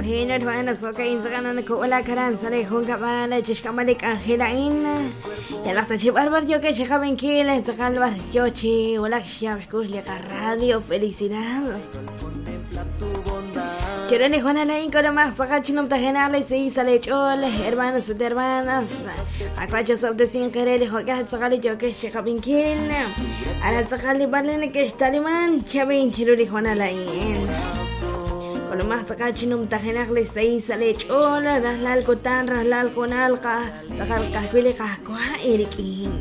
Ojina hermana soka insagana ko wala karan sare hon kabala chishkamalik angelain. Ya la tachi barbar yo que chejaben kile sakan bar yochi wala shab shkush radio felicidad. Quiero ni Juana la inco más saca chinum tajenale y se hizo lechol hermanos y hermanas. Aquacho sob de sin querer jogar sacale yo que chejaben kile. Ahora sacale barlen que está liman chabin chiruri Juana la in. Con más saca chinum tajenale se hizo lechol raslal cotan raslal con alca sacar casvile cascoa erikin.